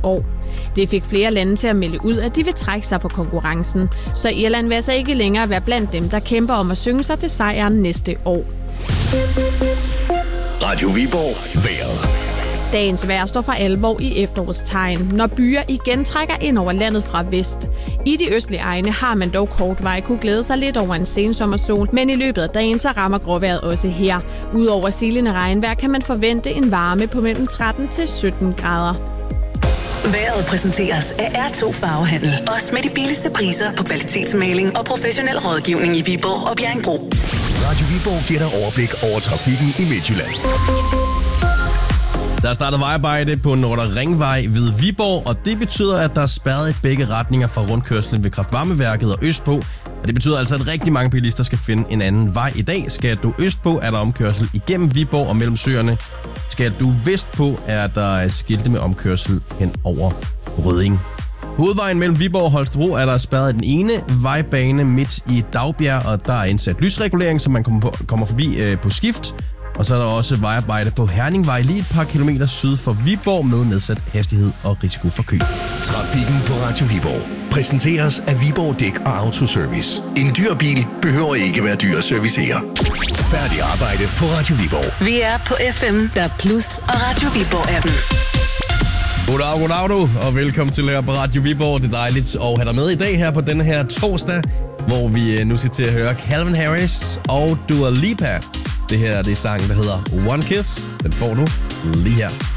år. Det fik flere lande til at melde ud, at de vil trække sig fra konkurrencen, så Irland vil altså ikke længere være blandt dem, der kæmper om at synge sig til sejren næste år. Radio Viborg vejret. Dagens vejr står for alvor i efterårstegn, når byer igen trækker ind over landet fra vest. I de østlige egne har man dog kort vej kunne glæde sig lidt over en sensommersol, men i løbet af dagen så rammer gråvejret også her. Udover silende regnvejr kan man forvente en varme på mellem 13 til 17 grader. Vejret præsenteres af R2 Farvehandel. Også med de billigste priser på kvalitetsmaling og professionel rådgivning i Viborg og Bjerringbro. Radio Viborg giver dig overblik over trafikken i Midtjylland. Der er startet vejarbejde på Nordre Ringvej ved Viborg, og det betyder, at der er spærret i begge retninger fra rundkørslen ved kraftvarmeværket og østpå. Og det betyder altså, at rigtig mange bilister skal finde en anden vej i dag. Skal du østpå, er der omkørsel igennem Viborg og mellem søerne. Skal du vestpå, er der skilte med omkørsel hen over Rødding. Hovedvejen mellem Viborg og Holstebro er der spærret den ene vejbane midt i Dagbjerg, og der er indsat lysregulering, så man kommer forbi på skift. Og så er der også vejarbejde på Herningvej lige et par kilometer syd for Viborg med nedsat hastighed og risiko for kø. Trafikken på Radio Viborg præsenteres af Viborg Dæk og Autoservice. En dyr bil behøver ikke være dyr at servicere. Færdig arbejde på Radio Viborg. Vi er på FM, der Plus og Radio Viborg-appen. Goddag du, og velkommen til her på Radio Viborg. Det er dejligt at have dig med i dag her på denne her torsdag, hvor vi nu skal til at høre Calvin Harris og Dua Lipa. Det her det er sangen, der hedder One Kiss. Den får du lige her.